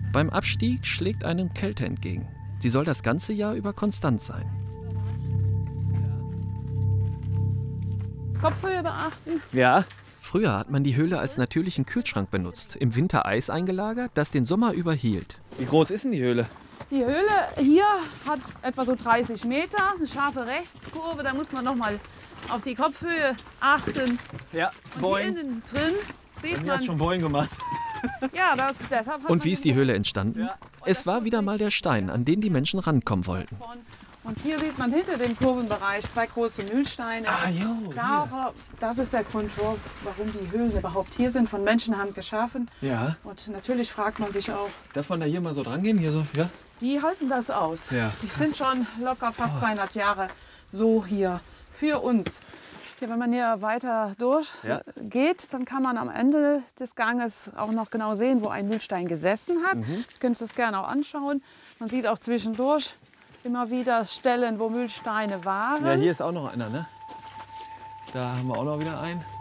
Beim Abstieg schlägt einem Kälte entgegen. Sie soll das ganze Jahr über konstant sein. Kopfhöhe beachten. Ja. Früher hat man die Höhle als natürlichen Kühlschrank benutzt. Im Winter Eis eingelagert, das den Sommer überhielt. Wie groß ist denn die Höhle? Die Höhle hier hat etwa so 30 Meter, eine scharfe Rechtskurve. Da muss man noch mal auf die Kopfhöhe achten. Ja, Und hier innen drin sieht man... hat schon Boing gemacht. Ja, deshalb hat Und man wie ist die Höhle entstanden? Ja. Es war wieder mal der Stein, an den die Menschen rankommen wollten. Und hier sieht man hinter dem Kurvenbereich 2 große Mühlsteine. Das ist der Grund, warum die Höhlen überhaupt hier sind, von Menschenhand geschaffen. Ja. Und natürlich fragt man sich auch, Darf man da hier mal so dran gehen? Hier so, ja? die halten das aus. Ja. Die sind schon locker fast 200 Jahre so hier für uns. Ja, wenn man hier weiter durchgeht, dann kann man am Ende des Ganges auch noch genau sehen, wo ein Mühlstein gesessen hat. Ihr könnt es das gerne auch anschauen. Man sieht auch zwischendurch immer wieder Stellen, wo Mühlsteine waren. Ja, hier ist auch noch einer, ne? Da haben wir auch noch wieder einen.